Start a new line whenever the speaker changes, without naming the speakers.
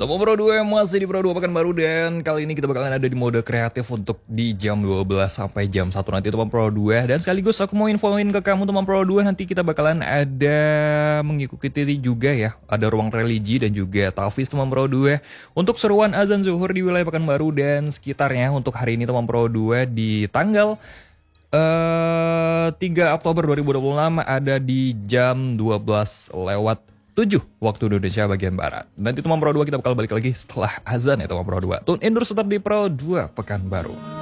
Teman Pro 2 masih di Pro 2 Pekanbaru dan kali ini kita bakalan ada di mode kreatif untuk di jam 12 sampai jam 1 nanti teman Pro 2. Dan sekaligus aku mau infoin ke kamu teman Pro 2, nanti kita bakalan ada mengikuti juga ya, ada ruang religi dan juga talvis teman Pro 2 untuk seruan azan zuhur di wilayah Pekanbaru dan sekitarnya untuk hari ini teman Pro 2 di tanggal 3 Oktober 2026 ada di jam 12:07 waktu Indonesia bagian Barat. Nanti teman Pro 2 kita bakal balik lagi setelah azan ya teman Pro 2. Tune in terus tetap di Pro 2 Pekanbaru.